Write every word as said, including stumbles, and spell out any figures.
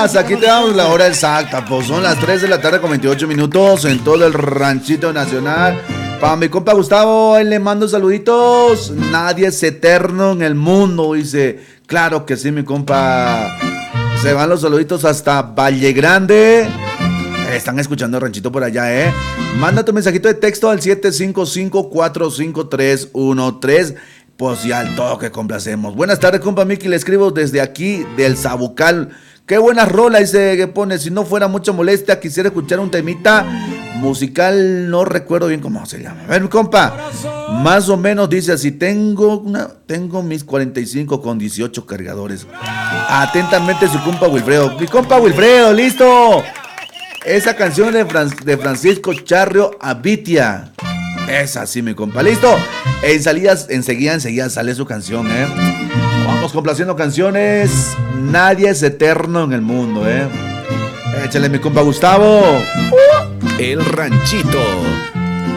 nomás, aquí te damos la hora exacta. Pues son las tres de la tarde con veintiocho minutos en todo el ranchito nacional. Para mi compa Gustavo, él le mando saluditos. Nadie es eterno en el mundo, dice. Claro que sí, mi compa. Se van los saluditos hasta Valle Grande. Están escuchando el ranchito por allá, ¿eh? Manda tu mensajito de texto al siete cinco cinco, cuatro cinco tres uno tres. Pues ya al toque complacemos. Buenas tardes, compa Miki. Le escribo desde aquí, del Sabucal. Qué buena rola, dice que pone. Si no fuera mucha molestia, quisiera escuchar un temita musical. No recuerdo bien cómo se llama. A ver, mi compa. Más o menos dice así. Tengo, una, tengo mis cuarenta y cinco con dieciocho cargadores. Atentamente su compa Wilfredo. Mi compa Wilfredo, listo. Esa canción de, Fran, de Francisco Charrio Abitia. Es así, mi compa. Listo. En salidas, enseguida, enseguida sale su canción, ¿eh? Vamos complaciendo canciones. Nadie es eterno en el mundo, ¿eh? Échale, mi compa Gustavo. El ranchito.